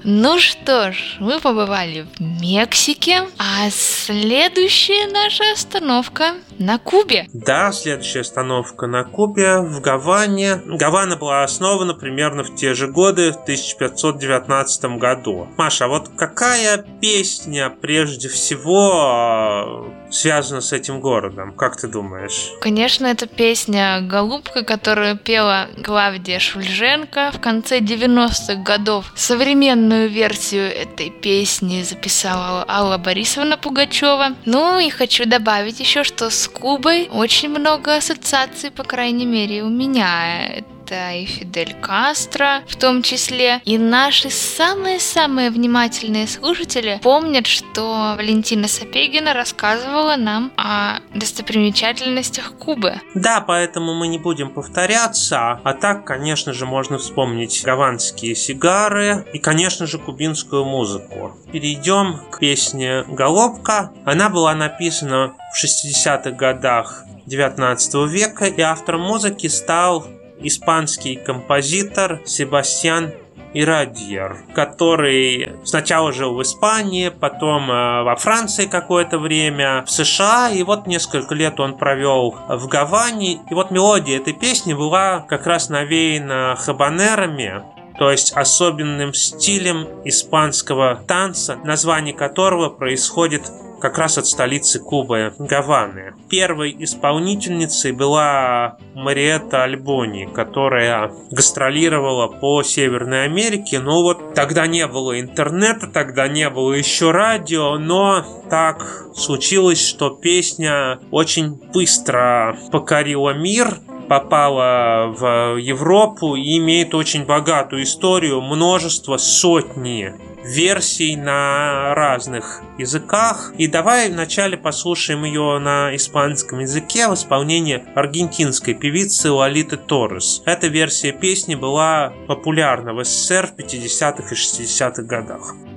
Ну что ж, мы побывали в Мексике, а следующая наша остановка на Кубе. Да, следующая остановка на Кубе, в Гаване. Гавана была основана примерно в те же годы, в 1519 году. Маша, а вот какая песня прежде всего связана с этим городом? Как ты думаешь? Конечно, это песня «Голубка», которую пела Клавдия Шульженко в конце 90-х годов. Современную версию этой песни записала Алла Борисовна Пугачева. Ну и хочу добавить еще, что с Кубой очень много ассоциаций, по крайней мере, у меня. Это и Фидель Кастро в том числе. И наши самые-самые внимательные слушатели помнят, что Валентина Сапегина рассказывала нам о достопримечательностях Кубы. Да, поэтому мы не будем повторяться. А так, конечно же, можно вспомнить гаванские сигары и, конечно же, кубинскую музыку. Перейдем к песне «Голубка». Она была написана в 60-х годах 19 века, и автором музыки стал испанский композитор Себастьян Ирадьер, который сначала жил в Испании, потом во Франции какое-то время, в США, и вот несколько лет он провел в Гаване. И вот мелодия этой песни была как раз навеяна хабанерами, то есть особенным стилем испанского танца, название которого происходит как раз от столицы Кубы, Гаваны. Первой исполнительницей была Мариэтта Альбони, которая гастролировала по Северной Америке. Но вот тогда не было интернета, тогда не было еще радио, но так случилось, что песня очень быстро покорила мир, попала в Европу и имеет очень богатую историю, множество, сотни версий на разных языках. И давай вначале послушаем ее на испанском языке в исполнении аргентинской певицы Лолиты Торрес. Эта версия песни была популярна в СССР в 50-х и 60-х годах.